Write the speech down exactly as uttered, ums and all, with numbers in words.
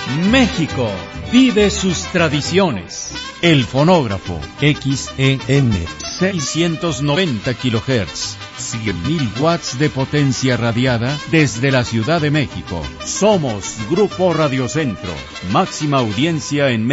México vive sus tradiciones. El fonógrafo X E M seiscientos noventa kilohertz, cien mil watts de potencia radiada desde la Ciudad de México. Somos Grupo Radio Centro, máxima audiencia en